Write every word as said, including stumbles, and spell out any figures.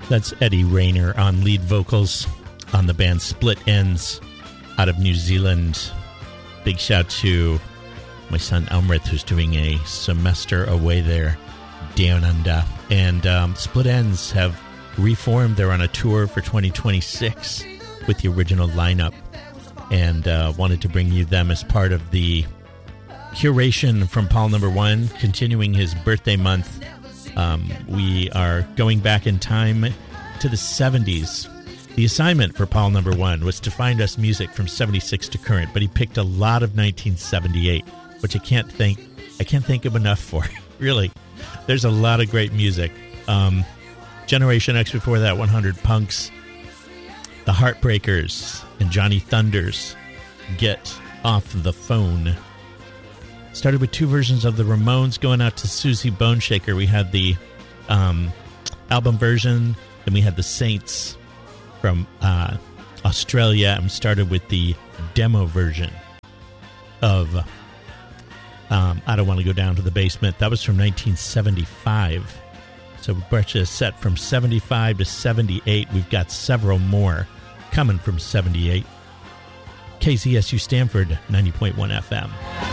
That's Eddie Rayner on lead vocals on the band Split Enz out of New Zealand. Big shout to my son Elmrith, who's doing a semester away there down under. And um, Split Enz have reformed. They're on a tour for twenty twenty-six with the original lineup, and uh, wanted to bring you them as part of the curation from Paul Number One, continuing his birthday month. Um, we are going back in time to the seventies. The assignment for Paul Number One was to find us music from seventy-six to current, but he picked a lot of nineteen seventy-eight, which I can't thank I can't thank him enough for. Really, there's a lot of great music. Um, Generation X before that, one hundred Punks, The Heartbreakers, and Johnny Thunders, Get Off the Phone. Started with two versions of the Ramones, going out to Susie Boneshaker. We had the um, album version, then we had the Saints from uh, Australia, and started with the demo version of um, I Don't Want to Go Down to the Basement. That was from nineteen seventy-five. So we brought you a set from seventy-five to seventy-eight. We've got several more coming from seventy-eight. K Z S U Stanford, ninety point one F M.